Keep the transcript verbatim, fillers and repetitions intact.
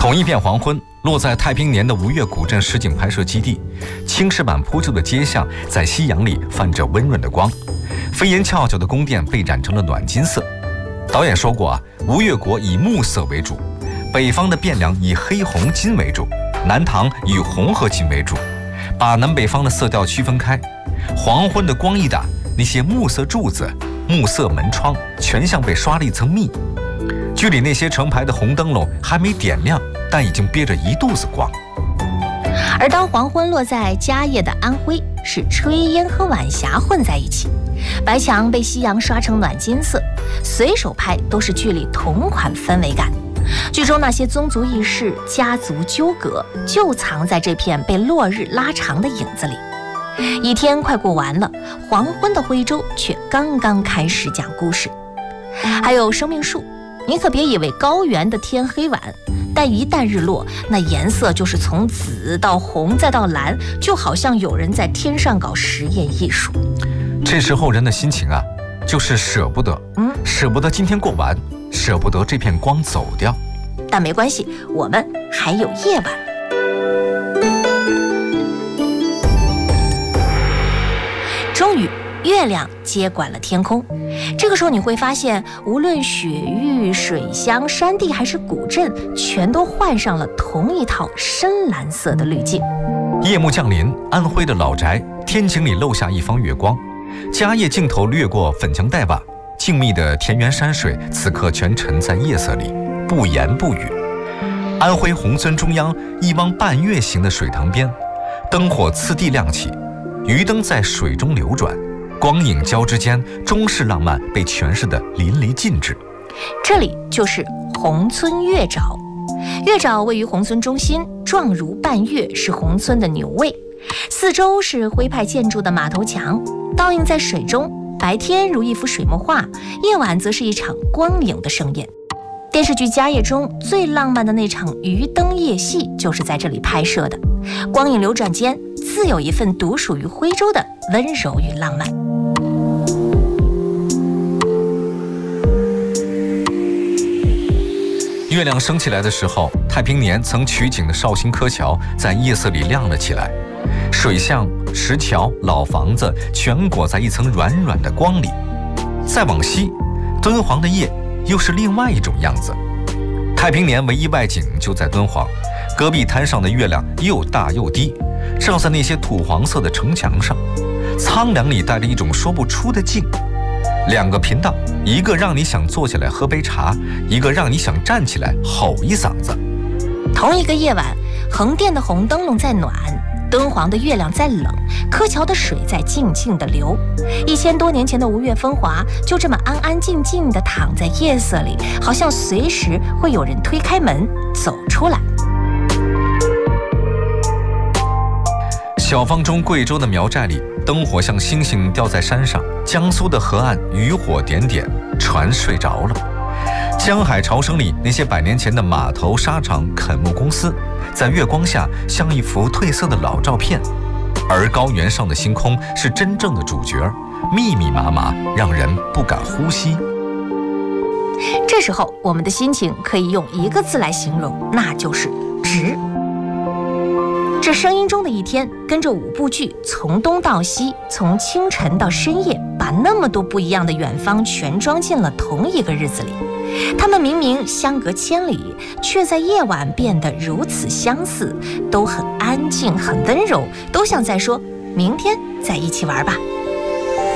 同一片黄昏，落在太平年的吴越古镇实景拍摄基地，青石板铺就的街巷在夕阳里泛着温润的光，飞檐翘角的宫殿被染成了暖金色。导演说过啊，吴越国以木色为主，北方的汴梁以黑红金为主，南唐以红和金为主，把南北方的色调区分开。黄昏的光一打，那些木色柱子、木色门窗全像被刷了一层蜜。剧里那些成排的红灯笼还没点亮，但已经憋着一肚子光。 而当黄昏落在嘉业的安徽，是炊烟和晚霞混在一起，白墙被夕阳刷成暖金色，随手拍都是剧里同款氛围感。剧中那些宗族义士、家族纠葛，就藏在这片被落日拉长的影子里。一天快过完了，黄昏的徽州却刚刚开始讲故事。还有生命树，你可别以为高原的天黑晚，但一旦日落，那颜色就是从紫到红再到蓝，就好像有人在天上搞实验艺术。 这时候人的心情啊，就是舍不得，嗯，舍不得今天过完，舍不得这片光走掉。 但没关系，我们还有夜晚。终于，月亮接管了天空。这个时候你会发现，无论雪域、水乡、山地还是古镇，全都换上了同一套深蓝色的滤镜。 夜幕降临，安徽的老宅天井里漏下一方月光，嘉业镜头掠过粉墙黛瓦，静谧的田园山水此刻全沉在夜色里，不言不语。安徽宏村中央一汪半月形的水塘边，灯火次第亮起，鱼灯在水中流转，光影交织间，中式浪漫被诠释得淋漓尽致。 这里就是宏村月沼，月沼位于宏村中心，状如半月，是宏村的牛位。四周是徽派建筑的马头墙，倒映在水中，白天如一幅水墨画，夜晚则是一场光影的盛宴。电视剧《嘉业》中最浪漫的那场鱼灯夜戏就是在这里拍摄的，光影流转间，自有一份独属于徽州的温柔与浪漫。 月亮升起来的时候，太平年曾取景的绍兴柯桥在夜色里亮了起来，水巷、石桥、老房子全裹在一层软软的光里。再往西，敦煌的夜又是另外一种样子。太平年唯一外景就在敦煌，戈壁滩上的月亮又大又低，照在那些土黄色的城墙上，苍凉里带着一种说不出的静。两个频道，一个让你想坐下来喝杯茶，一个让你想站起来吼一嗓子。 同一个夜晚，横店的红灯笼在暖，敦煌的月亮在冷，柯桥的水在静静地流。一千多年前的吴越风华，就这么安安静静地躺在夜色里，好像随时会有人推开门走出来。 小方中贵州的苗寨里，灯火像星星掉在山上，江苏的河岸渔火点点，船睡着了。江海潮生里，那些百年前的码头、沙场、垦牧公司，在月光下像一幅褪色的老照片，而高原上的星空是真正的主角，密密麻麻，让人不敢呼吸。 这时候我们的心情可以用一个字来形容，那就是值。这声音中的一天，跟着五部剧从东到西，从清晨到深夜，把那么多不一样的远方全装进了同一个日子里。他们明明相隔千里，却在夜晚变得如此相似，都很安静，很温柔，都像在说明天再一起玩吧。